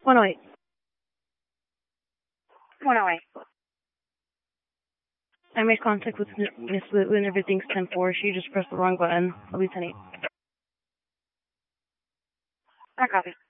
108. 108. I made contact with Miss Lulu and everything's 10-4. She just pressed the wrong button. I'll be 10-8. I copy.